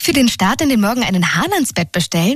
Für den Start in den Morgen einen Hahn ans Bett bestellen?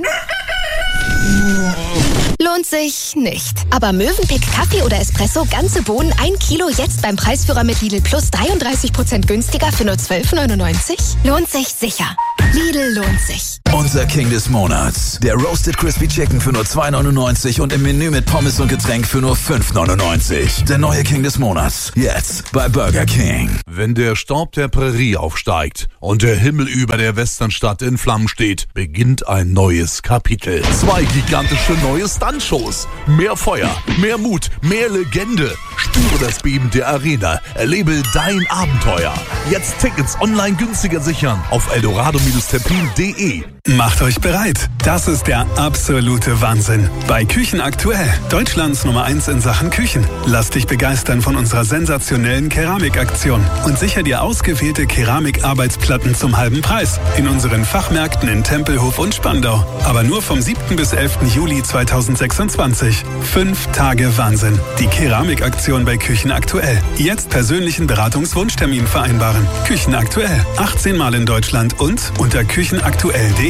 Lohnt sich nicht. Aber Mövenpick Kaffee oder Espresso, ganze Bohnen, 1 Kilo, jetzt beim Preisführer mit Lidl Plus 33% günstiger für nur 12,99? Lohnt sich sicher. Lidl lohnt sich. Unser King des Monats. Der Roasted Crispy Chicken für nur 2,99 und im Menü mit Pommes und Getränk für nur 5,99. Der neue King des Monats. Jetzt bei Burger King. Wenn der Staub der Prärie aufsteigt und der Himmel über der Westernstadt in Flammen steht, beginnt ein neues Kapitel. 2 gigantische neue Stuntshows. Mehr Feuer, mehr Mut, mehr Legende. Spüre das Beben der Arena. Erlebe dein Abenteuer. Jetzt Tickets online günstiger sichern auf eldorado-terpin.de. Macht euch bereit. Das ist der absolute Wahnsinn. Bei Küchen aktuell, Deutschlands Nummer 1 in Sachen Küchen. Lass dich begeistern von unserer sensationellen Keramikaktion und sicher dir ausgewählte Keramikarbeitsplatten zum halben Preis in unseren Fachmärkten in Tempelhof und Spandau. Aber nur vom 7. bis 11. Juli 2026. 5 Tage Wahnsinn. Die Keramikaktion bei Küchen aktuell. Jetzt persönlichen Beratungswunschtermin vereinbaren. Küchen aktuell. 18 Mal in Deutschland und unter küchenaktuell.de.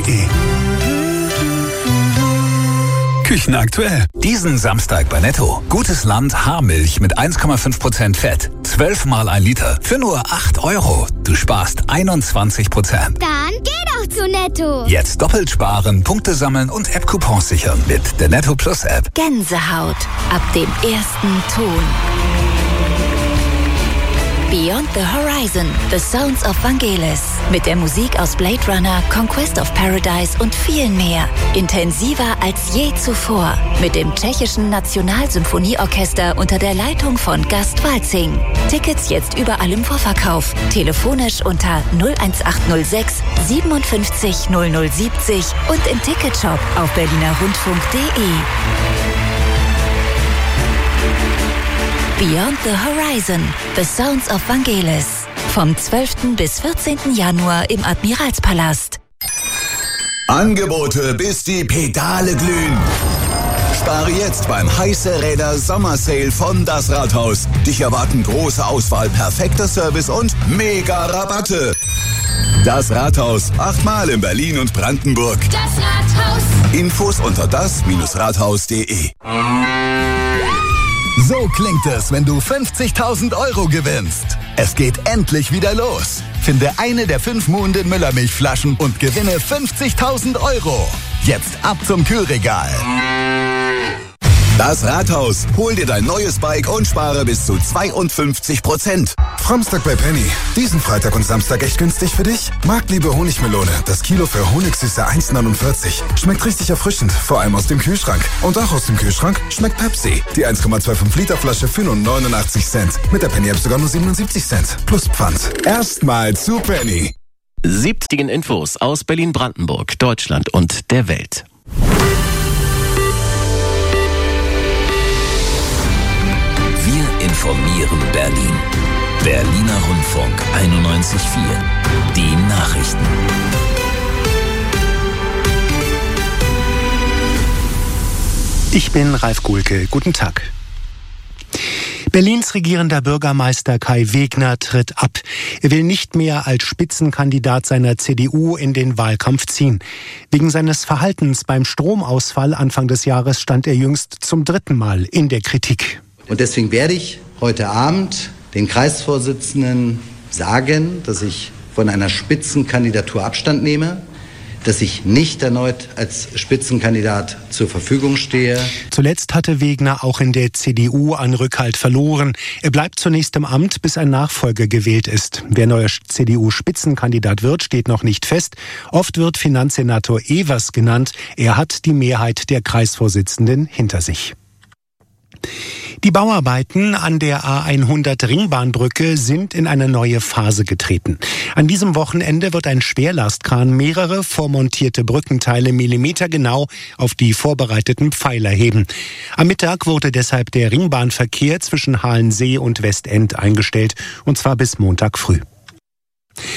Küchen aktuell. Diesen Samstag bei Netto. Gutes Land Haarmilch mit 1,5% Fett. 12 mal 1 Liter. Für nur 8 €. Du sparst 21%. Dann geh doch zu Netto. Jetzt doppelt sparen, Punkte sammeln und App-Coupons sichern mit der Netto Plus App. Gänsehaut ab dem ersten Ton. Beyond the Horizon, The Sounds of Vangelis. Mit der Musik aus Blade Runner, Conquest of Paradise und viel mehr. Intensiver als je zuvor. Mit dem tschechischen Nationalsymphonieorchester unter der Leitung von Gast Walzing. Tickets jetzt überall im Vorverkauf. Telefonisch unter 01806 57 0070 und im Ticketshop auf berlinerrundfunk.de. Beyond the Horizon, The Sounds of Vangelis. Vom 12. bis 14. Januar im Admiralspalast. Angebote, bis die Pedale glühen. Spare jetzt beim Heiße Räder Sommersale von Das Rathaus. Dich erwarten große Auswahl, perfekter Service und mega Rabatte. Das Rathaus, 8-mal in Berlin und Brandenburg. Das Rathaus. Infos unter das-rathaus.de. So klingt es, wenn du 50.000 € gewinnst. Es geht endlich wieder los. Finde eine der 5 Muhnden Müllermilchflaschen und gewinne 50.000 €. Jetzt ab zum Kühlregal. Das Rathaus. Hol dir dein neues Bike und spare bis zu 52%. Framstag bei Penny. Diesen Freitag und Samstag echt günstig für dich? Marktliebe Honigmelone. Das Kilo für Honigsüße 1,49. Schmeckt richtig erfrischend, vor allem aus dem Kühlschrank. Und auch aus dem Kühlschrank schmeckt Pepsi. Die 1,25 Liter Flasche für nur 89 Cent. Mit der Penny App sogar nur 77 Cent. Plus Pfand. Erstmal zu Penny. 70 Infos aus Berlin-Brandenburg, Deutschland und der Welt. Wir informieren Berlin. Berliner Rundfunk 91.4. Die Nachrichten. Ich bin Ralf Guhlke. Guten Tag. Berlins regierender Bürgermeister Kai Wegner tritt ab. Er will nicht mehr als Spitzenkandidat seiner CDU in den Wahlkampf ziehen. Wegen seines Verhaltens beim Stromausfall Anfang des Jahres stand er jüngst zum 3. Mal in der Kritik. Und deswegen werde ich heute Abend den Kreisvorsitzenden sagen, dass ich von einer Spitzenkandidatur Abstand nehme, dass ich nicht erneut als Spitzenkandidat zur Verfügung stehe. Zuletzt hatte Wegner auch in der CDU an Rückhalt verloren. Er bleibt zunächst im Amt, bis ein Nachfolger gewählt ist. Wer neuer CDU-Spitzenkandidat wird, steht noch nicht fest. Oft wird Finanzsenator Evers genannt. Er hat die Mehrheit der Kreisvorsitzenden hinter sich. Die Bauarbeiten an der A100 Ringbahnbrücke sind in eine neue Phase getreten. An diesem Wochenende wird ein Schwerlastkran mehrere vormontierte Brückenteile millimetergenau auf die vorbereiteten Pfeiler heben. Am Mittag wurde deshalb der Ringbahnverkehr zwischen Halensee und Westend eingestellt, und zwar bis Montag früh.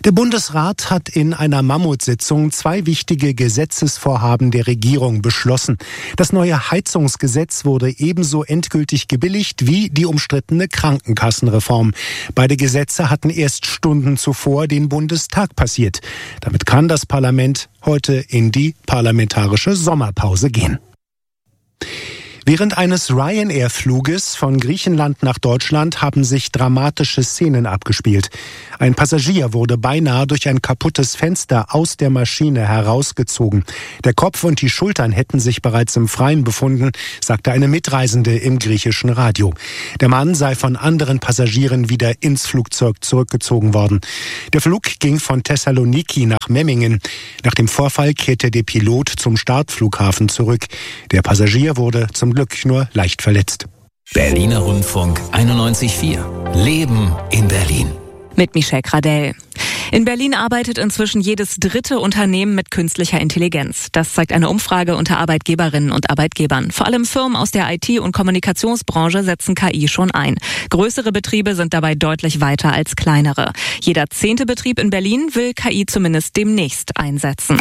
Der Bundesrat hat in einer Mammutsitzung 2 wichtige Gesetzesvorhaben der Regierung beschlossen. Das neue Heizungsgesetz wurde ebenso endgültig gebilligt wie die umstrittene Krankenkassenreform. Beide Gesetze hatten erst Stunden zuvor den Bundestag passiert. Damit kann das Parlament heute in die parlamentarische Sommerpause gehen. Während eines Ryanair-Fluges von Griechenland nach Deutschland haben sich dramatische Szenen abgespielt. Ein Passagier wurde beinahe durch ein kaputtes Fenster aus der Maschine herausgezogen. Der Kopf und die Schultern hätten sich bereits im Freien befunden, sagte eine Mitreisende im griechischen Radio. Der Mann sei von anderen Passagieren wieder ins Flugzeug zurückgezogen worden. Der Flug ging von Thessaloniki nach Memmingen. Nach dem Vorfall kehrte der Pilot zum Startflughafen zurück. Der Passagier wurde zum Glück nur leicht verletzt. Berliner Rundfunk 91.4. Leben in Berlin. Mit Michelle Gradell. In Berlin arbeitet inzwischen jedes 3. Unternehmen mit künstlicher Intelligenz. Das zeigt eine Umfrage unter Arbeitgeberinnen und Arbeitgebern. Vor allem Firmen aus der IT- und Kommunikationsbranche setzen KI schon ein. Größere Betriebe sind dabei deutlich weiter als kleinere. Jeder 10. Betrieb in Berlin will KI zumindest demnächst einsetzen.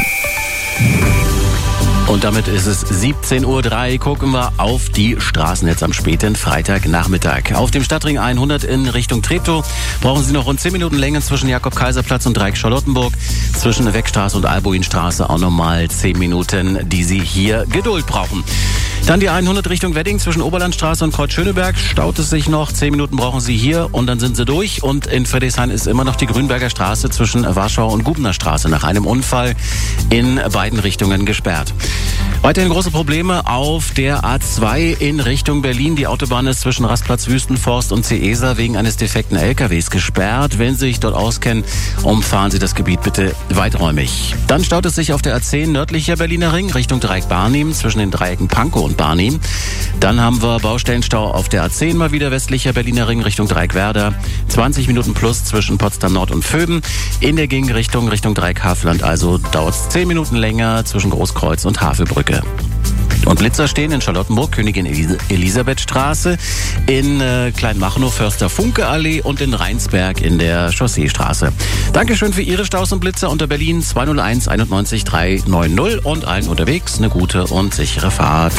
Und damit ist es 17:03 Uhr. Gucken wir auf die Straßen jetzt am späten Freitagnachmittag. Auf dem Stadtring 100 in Richtung Treptow brauchen Sie noch rund 10 Minuten Länge zwischen Jakob-Kaiser-Platz und Dreieck-Charlottenburg. Zwischen Weckstraße und Albuinstraße auch nochmal 10 Minuten, die Sie hier Geduld brauchen. Dann die 100 Richtung Wedding zwischen Oberlandstraße und Kreuz-Schöneberg. Staut es sich noch. 10 Minuten brauchen Sie hier und dann sind Sie durch. Und in Friedrichshain ist immer noch die Grünberger Straße zwischen Warschau und Gubner Straße nach einem Unfall in beiden Richtungen gesperrt. Weiterhin große Probleme auf der A2 in Richtung Berlin. Die Autobahn ist zwischen Rastplatz Wüstenforst und Ceesa wegen eines defekten LKWs gesperrt. Wenn Sie sich dort auskennen, umfahren Sie das Gebiet bitte weiträumig. Dann staut es sich auf der A10 nördlicher Berliner Ring Richtung Dreieck Barnim zwischen den Dreiecken Pankow und Barnim. Dann haben wir Baustellenstau auf der A10 mal wieder westlicher Berliner Ring Richtung Dreieck Werder. 20 Minuten plus zwischen Potsdam Nord und Vöben. In der Gegenrichtung Richtung Dreieck Havelland also dauert es 10 Minuten länger zwischen Großkreuz und Havelbrücke. Und Blitzer stehen in Charlottenburg, Königin Elisabeth-Straße, in Kleinmachnow, Förster-Funke-Allee und in Rheinsberg in der Chausseestraße. Dankeschön für Ihre Staus und Blitzer unter Berlin 201 91 390 und allen unterwegs eine gute und sichere Fahrt.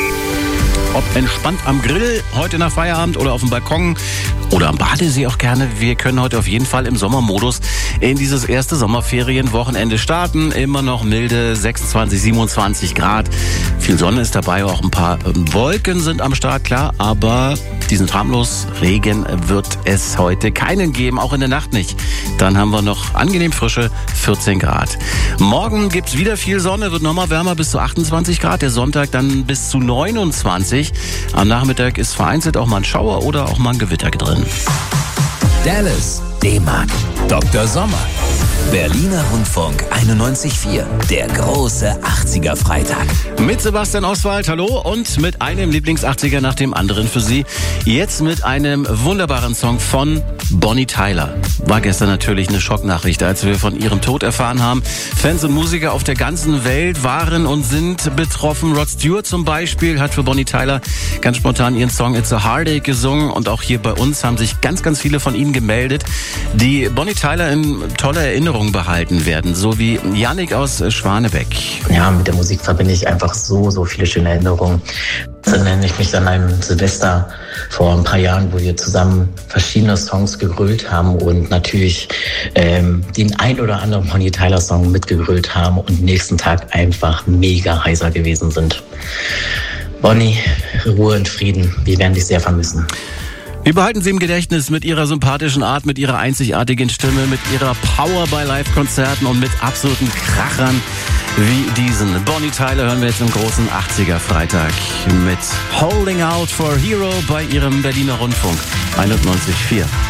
Ob entspannt am Grill, heute nach Feierabend oder auf dem Balkon oder am Badesee auch gerne. Wir können heute auf jeden Fall im Sommermodus in dieses erste Sommerferienwochenende starten. Immer noch milde 26, 27 Grad. Viel Sonne ist dabei, auch ein paar Wolken sind am Start, klar. Aber diesen harmlos Regen wird es heute keinen geben, auch in der Nacht nicht. Dann haben wir noch angenehm frische 14 Grad. Morgen gibt's wieder viel Sonne, wird nochmal wärmer bis zu 28 Grad. Der Sonntag dann bis zu 29. Am Nachmittag ist vereinzelt auch mal ein Schauer oder auch mal ein Gewitter drin. Dallas, D-Mark, Dr. Sommer. Berliner Rundfunk 91.4, der große 80er Freitag. Mit Sebastian Oswald, hallo, und mit einem Lieblings-80er nach dem anderen für Sie. Jetzt mit einem wunderbaren Song von Bonnie Tyler. War gestern natürlich eine Schocknachricht, als wir von ihrem Tod erfahren haben. Fans und Musiker auf der ganzen Welt waren und sind betroffen. Rod Stewart zum Beispiel hat für Bonnie Tyler ganz spontan ihren Song It's a Heartache gesungen. Und auch hier bei uns haben sich ganz, ganz viele von Ihnen gemeldet, die Bonnie Tyler in toller Erinnerung behalten werden, so wie Yannick aus Schwanebeck. Ja, mit der Musik verbinde ich einfach so viele schöne Erinnerungen. Dann erinnere ich mich an einem Silvester vor ein paar Jahren, wo wir zusammen verschiedene Songs gegrölt haben und natürlich den ein oder anderen Bonnie Tyler Song mitgegrölt haben und nächsten Tag einfach mega heiser gewesen sind. Bonnie, Ruhe und Frieden, wir werden dich sehr vermissen. Wir behalten Sie im Gedächtnis mit Ihrer sympathischen Art, mit Ihrer einzigartigen Stimme, mit Ihrer Power bei Live-Konzerten und mit absoluten Krachern wie diesen. Bonnie Tyler hören wir jetzt im großen 80er Freitag mit Holding Out for Hero bei Ihrem Berliner Rundfunk 91.4.